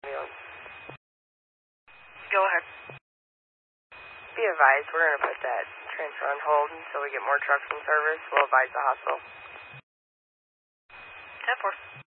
Go ahead. Be advised, we're going to put that transfer on hold until we get more trucks in service. We'll advise the hospital. 10-4.